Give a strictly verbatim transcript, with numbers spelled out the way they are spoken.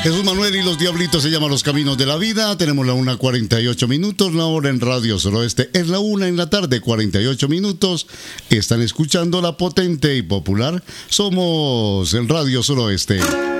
Jesús Manuel y los Diablitos se llama Los Caminos de la Vida. Tenemos la una cuarenta y ocho minutos, la hora en Radio Suroeste es la una en la tarde, cuarenta y ocho minutos. Están escuchando la potente y popular Somos el Radio Suroeste.